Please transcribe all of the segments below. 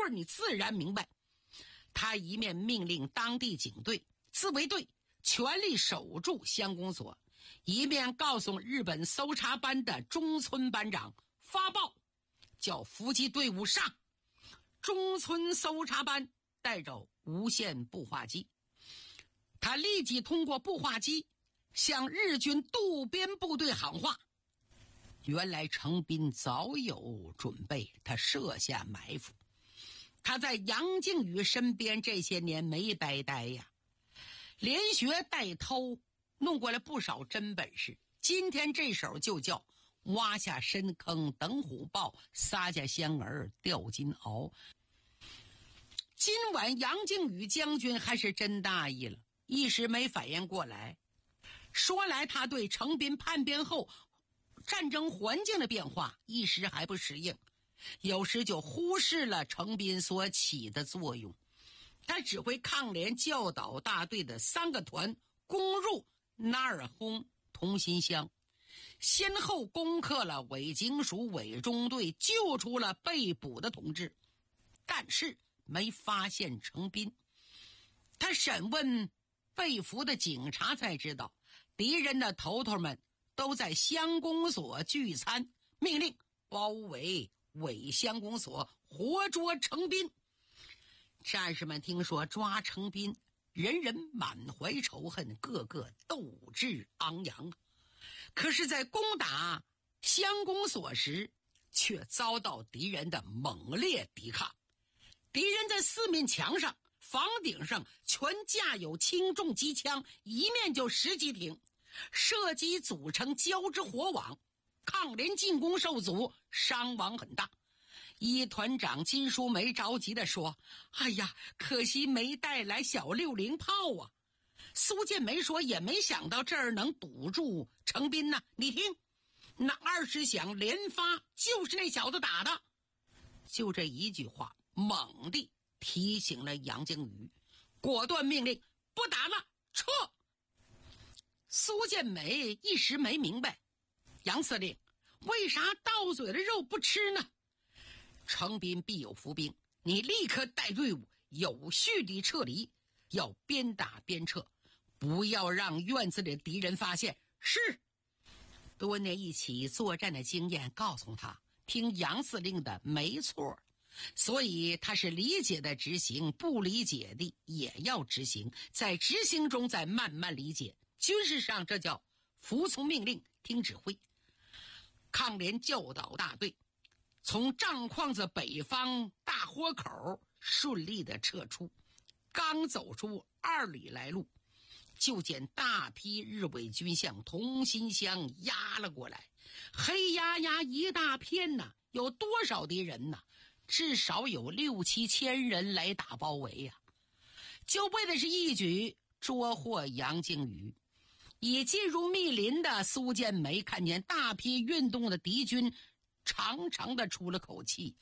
会儿你自然明白。他一面命令当地警队、自卫队全力守住乡公所，一面告诉日本搜查班的中村班长发报，叫伏击队伍上。中村搜查班带着无线步话机，他立即通过步话机向日军渡边部队喊话。原来程彬早有准备，他设下埋伏。他在杨靖宇身边这些年没白待呀，连学带偷，弄过来不少真本事。今天这手就叫挖下深坑等虎豹，撒下香儿钓金鳌。今晚杨靖宇将军还是真大意了，一时没反应过来。说来他对程彬叛变后战争环境的变化一时还不适应，有时就忽视了程彬所起的作用。他指挥抗联教导大队的3个团攻入纳尔轰、同心乡，先后攻克了伪警署、伪中队，救出了被捕的同志，但是没发现程彬。他审问被俘的警察才知道，敌人的头头们都在乡公所聚餐，命令包围伪乡公所，活捉程彬。战士们听说抓程彬，人人满怀仇恨，个个斗志昂扬。可是在攻打乡公所时，却遭到敌人的猛烈抵抗。敌人在4面墙上、房顶上全架有轻重机枪，一面就10几挺，射击组成交织火网，抗联进攻受阻，伤亡很大。一团长金淑梅着急地说：哎呀，可惜没带来小60炮啊。苏建梅说：也没想到这儿能堵住程彬呢。你听，那20响连发，就是那小子打的。就这一句话猛地提醒了杨靖宇，果断命令不打了，撤。苏建梅一时没明白，杨司令为啥到嘴的肉不吃呢？程彬必有伏兵，你立刻带队伍有序地撤离，要边打边撤，不要让院子里的敌人发现。是。多年一起作战的经验告诉他，听杨司令的没错，所以他是理解的执行，不理解的也要执行，在执行中再慢慢理解。军事上这叫服从命令，听指挥。抗联教导大队从账框子北方大豁口顺利地撤出，刚走出2里来路，就见大批日伪军向同心乡压了过来，黑压压一大片呢，有多少敌人呢？至少有6、7千人来打包围呀，就为的是一举捉获杨靖宇。已进入密林的苏建梅看见大批运动的敌军，长长的出了口气，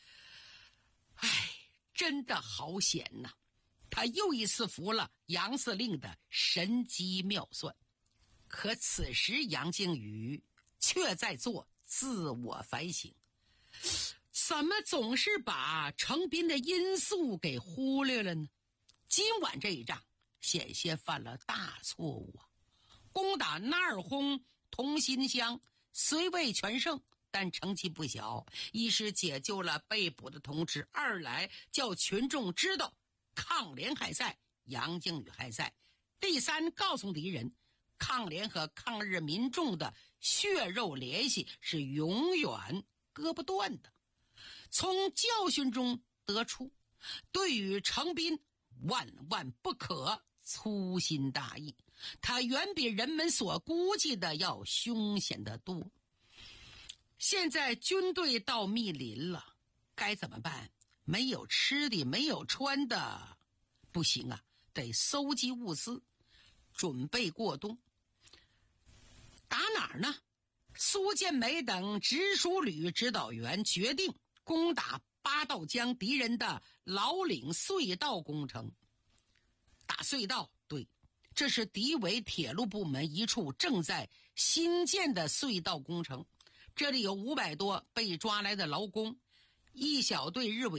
真的好险呐！他又一次服了杨司令的神机妙算。可此时杨靖宇却在做自我反省，怎么总是把程彬的因素给忽略了呢？今晚这一仗险些犯了大错误啊！攻打纳尔轰、同心乡虽未全胜，但成绩不小，一是解救了被捕的同志，二来叫群众知道抗联还在，杨靖宇还在，第三告诉敌人抗联和抗日民众的血肉联系是永远割不断的。从教训中得出，对于程彬万万不可粗心大意，他远比人们所估计的要凶险得多。现在军队到密林了，该怎么办？没有吃的，没有穿的，不行啊，得搜集物资，准备过冬。打哪儿呢？苏建梅等直属旅指导员决定攻打八道江敌人的老岭隧道工程。打隧道，对，这是敌伪铁路部门一处正在新建的隧道工程，这里有500多被抓来的劳工，一小队日伪